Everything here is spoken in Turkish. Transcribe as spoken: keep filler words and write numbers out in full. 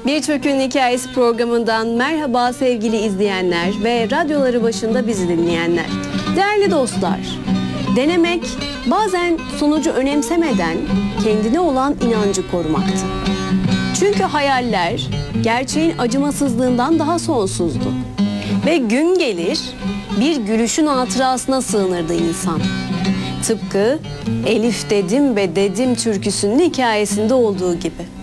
Bir Türk'ün Hikayesi programından merhaba sevgili izleyenler ve radyoları başında bizi dinleyenler. Değerli dostlar, denemek bazen sonucu önemsemeden kendine olan inancı korumaktı. Çünkü hayaller gerçeğin acımasızlığından daha sonsuzdu. Ve gün gelir bir gülüşün hatırasına sığınırdı insan. Tıpkı Elif dedim ve dedim türküsünün hikayesinde olduğu gibi.